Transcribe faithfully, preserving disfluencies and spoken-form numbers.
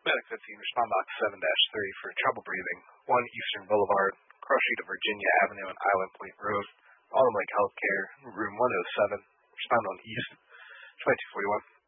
Medic fifteen, respond box seven dash three for trouble breathing. one Eastern Boulevard, cross street of Virginia Avenue and Island Point Road. Autumn Lake Healthcare, room one oh seven. Respond on East, twenty-two forty-one.